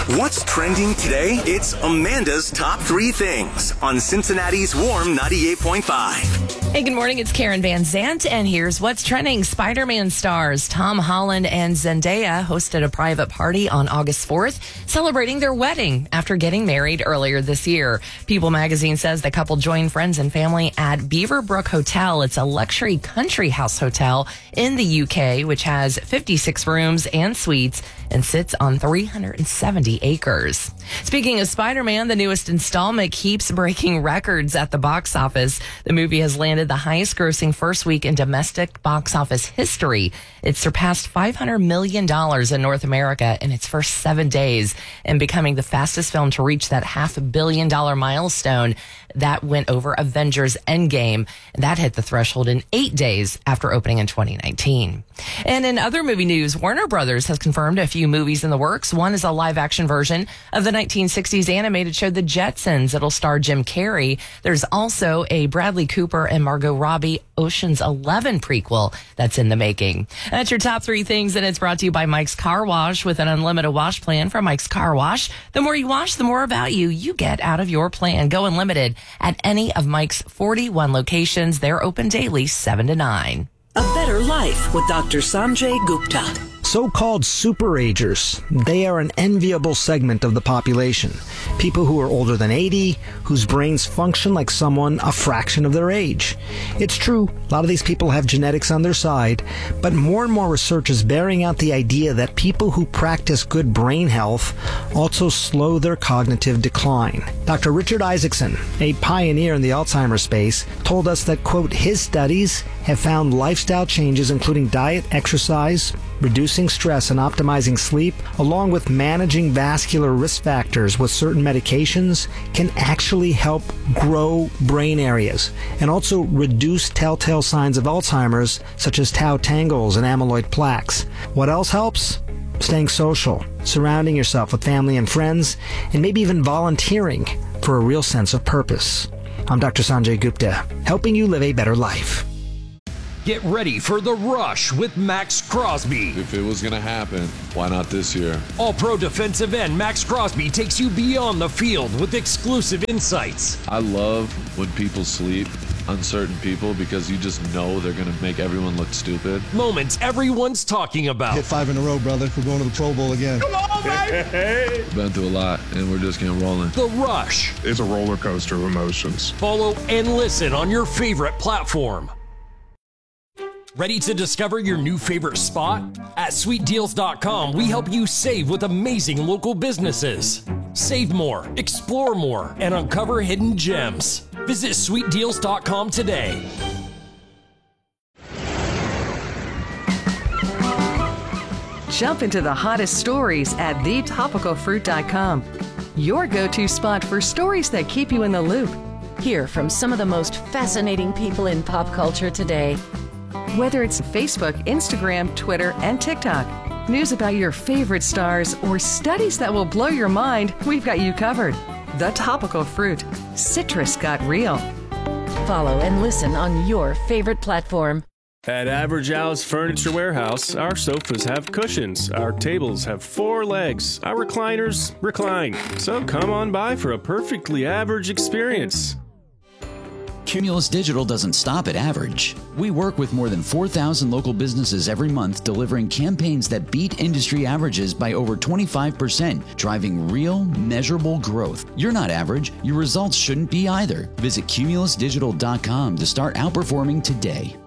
What's trending today? It's Amanda's Top 3 Things on Cincinnati's Warm 98.5. Hey, good morning. It's Karen Van Zant, and here's what's trending. Spider-Man stars Tom Holland and Zendaya hosted a private party on August 4th, celebrating their wedding after getting married earlier this year. People magazine says the couple joined friends and family at Beaverbrook Hotel. It's a luxury country house hotel in the UK, which has 56 rooms and suites and sits on 370 acres. Speaking of Spider-Man, the newest installment keeps breaking records at the box office. The movie has landed the highest grossing first week in domestic box office history. It surpassed $500 million in North America in its first 7 days and becoming the fastest film to reach that $500 million milestone. That went over Avengers Endgame. That hit the threshold in 8 days after opening in 2019. And in other movie news, Warner Brothers has confirmed a few movies in the works. One is a live-action version of the 1960s animated show The Jetsons. It'll star Jim Carrey. There's also a Bradley Cooper and Margot Robbie Ocean's 11 prequel that's in the making. That's your top 3 things, and it's brought to you by Mike's Car Wash with an unlimited wash plan from Mike's Car Wash. The more you wash, the more value you get out of your plan. Go unlimited at any of Mike's 41 locations. They're open daily 7 to 9. A Better Life with Dr. Sanjay Gupta. So-called superagers, they are an enviable segment of the population. People who are older than 80, whose brains function like someone a fraction of their age. It's true, a lot of these people have genetics on their side, but more and more research is bearing out the idea that people who practice good brain health also slow their cognitive decline. Dr. Richard Isaacson, a pioneer in the Alzheimer's space, told us that, quote, his studies have found lifestyle changes including diet, exercise, reducing stress and optimizing sleep, along with managing vascular risk factors with certain medications, can actually help grow brain areas and also reduce telltale signs of Alzheimer's, such as tau tangles and amyloid plaques. What else helps? Staying social, surrounding yourself with family and friends, and maybe even volunteering for a real sense of purpose. I'm Dr. Sanjay Gupta, helping you live a better life. Get ready for The Rush with Max Crosby. If it was going to happen, why not this year? All-pro defensive end Max Crosby takes you beyond the field with exclusive insights. I love when people sleep, uncertain people, because you just know they're going to make everyone look stupid. Moments everyone's talking about. Hit 5 in a row, brother. We're going to the Pro Bowl again. Come on, baby! Been through a lot, and we're just getting rolling. The Rush. It's a roller coaster of emotions. Follow and listen on your favorite platform. Ready to discover your new favorite spot? At SweetDeals.com, we help you save with amazing local businesses. Save more, explore more, and uncover hidden gems. Visit SweetDeals.com today. Jump into the hottest stories at thetopicalfruit.com. Your go-to spot for stories that keep you in the loop. Hear from some of the most fascinating people in pop culture today. Whether it's Facebook, Instagram, Twitter, and TikTok, news about your favorite stars, or studies that will blow your mind, we've got you covered. The Topical Fruit. Citrus got real. Follow and listen on your favorite platform. At Average Al's Furniture Warehouse, our sofas have cushions, our tables have 4 legs, our recliners recline. So come on by for a perfectly average experience. Cumulus Digital doesn't stop at average. We work with more than 4,000 local businesses every month, delivering campaigns that beat industry averages by over 25%, driving real, measurable growth. You're not average. Your results shouldn't be either. Visit cumulusdigital.com to start outperforming today.